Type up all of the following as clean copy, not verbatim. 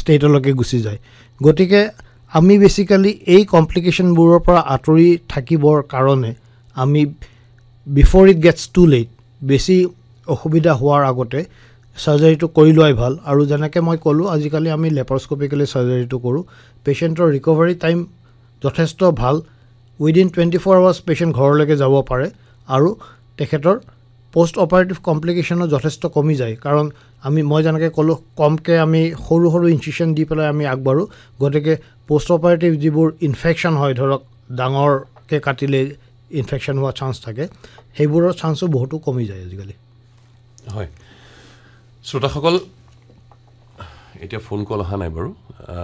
ষ্টেটলৈকে গুচি যায় গতিকে আমি বেচিক্যালি এই কমপ্লিকেশ্যনবোৰৰ পৰা আঁতৰি থাকিবৰ কাৰণে আমি before it gets two late বেছি অসুবিধা হোৱাৰ আগতে চাৰ্জাৰীটো কৰি লোৱাই ভাল আৰু যেনেকৈ মই ক'লোঁ আজিকালি আমি লেপাৰস্কপিকেলি চাৰ্জাৰীটো কৰোঁ পেচেণ্টৰ ৰিকভাৰী টাইম যথেষ্ট ভাল উইদিন 24 আৱাৰ্ছ পেচেণ্ট ঘৰলৈকে যাব পাৰে আৰু তেখেতৰ পোষ্ট অপাৰেটিভ কমপ্লিকেশ্যনো যথেষ্ট কমি যায় কাৰণ মই যেনেকৈ ক'লোঁ কমকৈ আমি সৰু সৰু ইনচিশ্যন দি পেলাই আমি আগবাঢ়োঁ গতিকে পোষ্ট অপাৰেটিভ যিবোৰ ইনফেকশ্যন হয় ধৰক ডাঙৰকৈ কাটিলে ইনফেকশ্যন হোৱা চান্স থাকে সেইবোৰৰ চান্সো বহুতো কমি যায় আজিকালি হয় শ্ৰোতাসকল এতিয়া ফোন কল অহা নাই বাৰু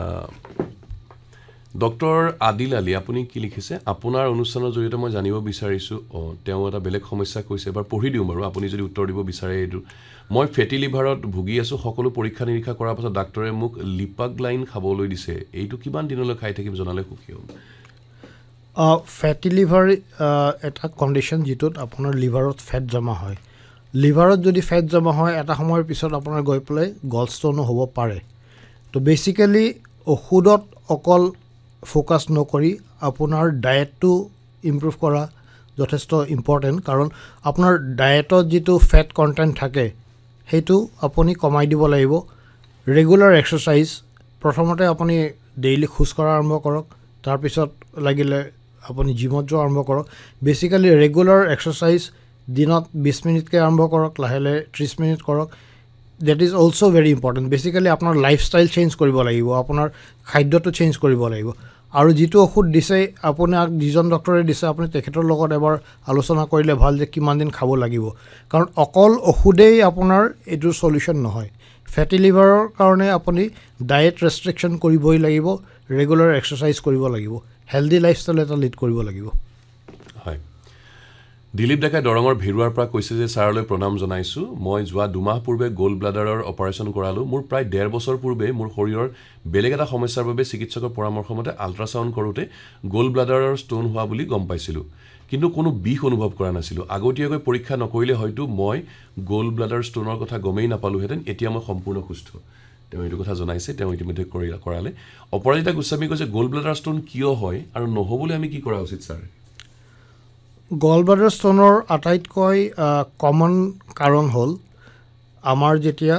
ডক্টৰ আদিল আলী আপুনি কি লিখিছে আপোনাৰ অনুষ্ঠানৰ জৰিয়তে মই জানিব বিচাৰিছোঁ তেওঁ এটা বেলেগ সমস্যা কৈছে এবাৰ পঢ়ি দিওঁ বাৰু আপুনি যদি উত্তৰ দিব বিচাৰে এইটো মই ফেটি লিভাৰত ভুগি আছোঁ সকলো পৰীক্ষা নিৰীক্ষা কৰাৰ পাছত ডাক্তৰে মোক লিপাগ্লাইন খাবলৈ দিছে এইটো কিমান দিনলৈ খাই থাকিম জনালে সুখী হ'ম ফেটি লিভাৰ এটা কণ্ডিশ্যন যিটোত আপোনাৰ লিভাৰত ফেট জমা হয় লিভাৰত যদি ফেট জমা হয় এটা সময়ৰ পিছত আপোনাৰ গৈ পেলাই গল ষ্টনো হ'ব পাৰে তো বেচিকেলি ঔষধত অকল ফ'কাছ নকৰি আপোনাৰ ডায়েটটো ইম্প্ৰুভ কৰা যথেষ্ট ইম্পৰ্টেণ্ট কাৰণ আপোনাৰ ডায়েটত যিটো ফেট কণ্টেণ্ট থাকে সেইটো আপুনি কমাই দিব লাগিব ৰেগুলাৰ এক্সাৰচাইজ প্ৰথমতে আপুনি ডেইলি খোজকঢ়া আৰম্ভ কৰক তাৰপিছত লাগিলে আপুনি জিমত যোৱা আৰম্ভ কৰক বেচিকেলি ৰেগুলাৰ এক্সাৰচাইজ দিনত 20 মিনিটকৈ আৰম্ভ কৰক লাহে লাহে 30 মিনিট কৰক that is also' very important basically আপোনাৰ লাইফষ্টাইল চেঞ্জ কৰিব লাগিব আপোনাৰ খাদ্যটো চেঞ্জ কৰিব লাগিব আৰু যিটো ঔষধ দিছে আপোনাক যিজন ডক্টৰে দিছে আপুনি তেখেতৰ লগত এবাৰ আলোচনা কৰিলে ভাল যে কিমান দিন খাব লাগিব কাৰণ অকল ঔষধেই আপোনাৰ এইটোৰ চলিউশ্যন নহয় ফেটি লিভাৰৰ কাৰণে আপুনি ডায়েট ৰেষ্ট্ৰিকশ্যন কৰিবই লাগিব ৰেগুলাৰ এক্সাৰচাইজ কৰিব লাগিব হেল্ডি লাইফষ্টাইল এটা লিড কৰিব লাগিব হয় দিলীপ ডেকাই দৰঙৰ ভিৰুৱাৰ পৰা কৈছে যে ছাৰলৈ প্ৰণাম জনাইছোঁ মই যোৱা 2 মাহ পূৰ্বে গ'ল্ড ব্লাডাৰৰ অপাৰেশ্যন কৰালোঁ মোৰ প্ৰায় 1.5 বছৰ পূৰ্বে মোৰ শৰীৰৰ বেলেগ এটা সমস্যাৰ বাবে চিকিৎসকৰ পৰামৰ্শ মতে আল্ট্ৰাছাউণ্ড কৰোঁতে গ'ল্ড ব্লাডাৰৰ ষ্ট'ন হোৱা বুলি গম পাইছিলোঁ কিন্তু কোনো বিষ অনুভৱ কৰা নাছিলোঁ আগতীয়াকৈ পৰীক্ষা নকৰিলে হয়তো মই গ'ল্ড ব্লাডাৰ ষ্ট'নৰ কথা গমেই নাপালোহেঁতেন এতিয়া মই সম্পূৰ্ণ সুস্থ তেওঁ এইটো কথা জনাইছে তেওঁ ইতিমধ্যে কৰালে অপৰাজিতা গোস্বামী কৈছে গ'ল্ড ব্লাডাৰ ষ্ট'ন কিয় হয় আৰু নহ'বলৈ আমি কি কৰা উচিত ছাৰ গল ব্লাডাৰ ষ্ট'নৰ আটাইতকৈ কমন কাৰণ হ'ল আমাৰ যেতিয়া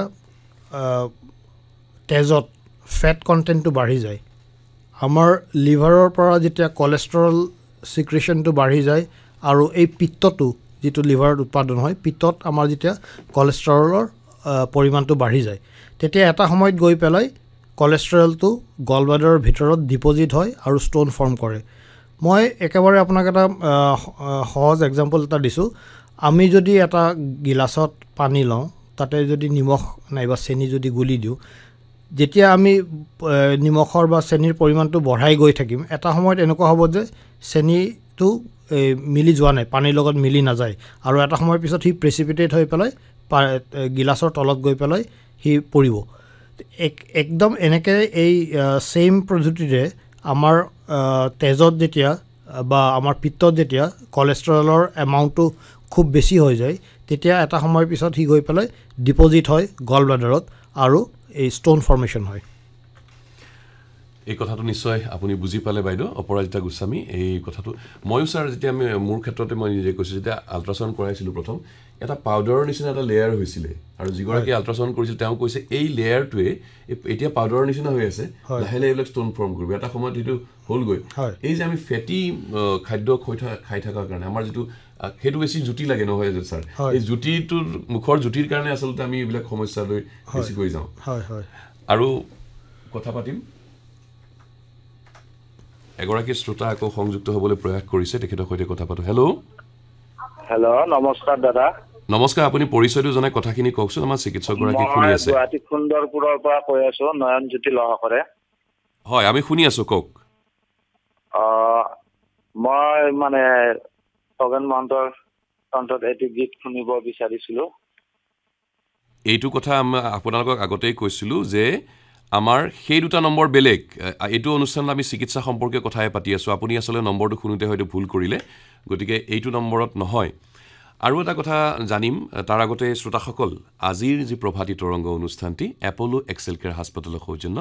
তেজত ফেট কণ্টেণ্টটো বাঢ়ি যায় আমাৰ লিভাৰৰ পৰা যেতিয়া কলেষ্ট্ৰল চিক্ৰেশ্যনটো বাঢ়ি যায় আৰু এই পিত্তটো যিটো লিভাৰত উৎপাদন হয় পিত্তত আমাৰ যেতিয়া কলেষ্ট্ৰলৰ পৰিমাণটো বাঢ়ি যায় তেতিয়া এটা সময়ত গৈ পেলাই কলেষ্ট্ৰলটো গল ব্লাডাৰৰ ভিতৰত ডিপজিট হয় আৰু ষ্ট'ন ফৰ্ম কৰে মই একেবাৰে আপোনাক এটা সহজ এক্সাম্পল এটা দিছোঁ আমি যদি এটা গিলাচত পানী লওঁ তাতে যদি নিমখ নাইবা চেনি যদি গুলি দিওঁ যেতিয়া আমি নিমখৰ বা চেনিৰ পৰিমাণটো বঢ়াই গৈ থাকিম এটা সময়ত এনেকুৱা হ'ব যে চেনিটো মিলি যোৱা নাই পানীৰ লগত মিলি নাযায় আৰু এটা সময়ৰ পিছত সি প্ৰেচিপিটেট হৈ পেলাই গিলাচৰ তলত গৈ পেলাই সি পৰিব একদম এনেকৈ এই ছেইম পদ্ধতিৰে আমাৰ তেজত যেতিয়া বা আমাৰ পিত্তত যেতিয়া কলেষ্ট্ৰলৰ এমাউণ্টটো খুব বেছি হৈ যায় তেতিয়া এটা সময়ৰ পিছত সি গৈ পেলাই ডিপজিট হয় গল ব্লাডাৰত আৰু এই ষ্ট'ন ফৰ্মেশ্যন হয় এই কথাটো নিশ্চয় আপুনি বুজি পালে বাইদেউ অপৰাজিতা গোস্বামী এই কথাটো ময়ো ছাৰ যেতিয়া আমি মোৰ ক্ষেত্ৰতে মই নিজে কৈছোঁ যেতিয়া আল্ট্ৰাছাউণ্ড কৰাইছিলোঁ প্ৰথম এটা পাউডাৰৰ নিচিনা এটা লেয়াৰ হৈছিলে আৰু যিগৰাকী আল্ট্ৰাছাউণ্ড কৰিছিল তেওঁ কৈছে এই লেয়াৰটোৱে এতিয়া পাউডাৰৰ নিচিনা হৈ আছে লাহে লাহে এইবিলাক ষ্ট'ন ফৰ্ম কৰিব এটা সময়ত সেইটো হ'লগৈ এই যে আমি ফেটি খাদ্য খাই থকাৰ কাৰণে আমাৰ যিটো সেইটো বেছি জুতি লাগে নহয় যে ছাৰ এই জুতিটোৰ মুখৰ জুতিৰ কাৰণে আচলতে আমি এইবিলাক সমস্যালৈ বেছিকৈ যাওঁ আৰু কথা পাতিম এগৰাকী শ্ৰোতা আকৌ সংযুক্ত হ'বলৈ প্ৰয়াস কৰিছে তেখেতৰ সৈতে কথা পাতো হেল্ল' নমস্কাৰ দাদা নমস্কাৰ আপুনি পৰিচয়টো জনাই কথাখিনি কওকচোন আমাৰ চিকিৎসকগৰাকী শুনি আছে গুৱাহাটী সুন্দৰপুৰৰ পৰা কৈ আছো নয়নজ্যোতি লহকৰে হয় আমি শুনি আছো কওক মই মানে খগেন মহন্তৰ কণ্ঠত এটি গীত শুনিব বিচাৰিছিলোঁ এইটো কথা আপোনালোকক আগতেই কৈছিলোঁ যে আমাৰ সেই দুটা নম্বৰ বেলেগ এইটো অনুষ্ঠানত আমি চিকিৎসা সম্পৰ্কীয় কথাই পাতি আছোঁ আপুনি আচলতে নম্বৰটো শুনোতে হয়তো ভুল কৰিলে গতিকে এইটো নম্বৰত নহয় আৰু এটা কথা জানিম তাৰ আগতে শ্ৰোতাসকল আজিৰ যি প্ৰভাতী তৰংগ অনুষ্ঠানটি এপ'লো এক্সেল কেয়াৰ হাস্পাতালৰ সৌজন্য